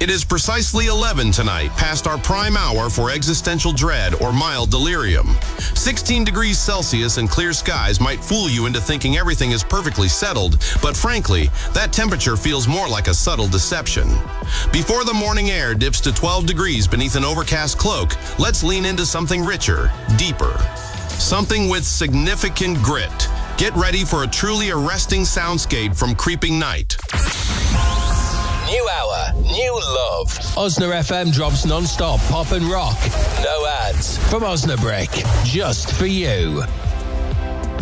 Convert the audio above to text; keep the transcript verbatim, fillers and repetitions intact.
It is precisely eleven tonight, past our prime hour for existential dread or mild delirium. sixteen degrees Celsius and clear skies might fool you into thinking everything is perfectly settled, but frankly, that temperature feels more like a subtle deception. Before the morning air dips to twelve degrees beneath an overcast cloak, let's lean into something richer, deeper. Something with significant grit. Get ready for a truly arresting soundscape from Creeping Night. New hour, new love. Osna F M drops non-stop pop and rock. No ads. From Osnabrick, just for you.